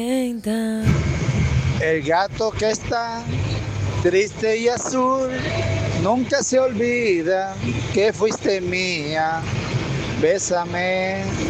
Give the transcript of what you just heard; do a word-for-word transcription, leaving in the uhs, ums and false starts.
El gato que está triste y azul nunca se olvida que fuiste mía. Bésame.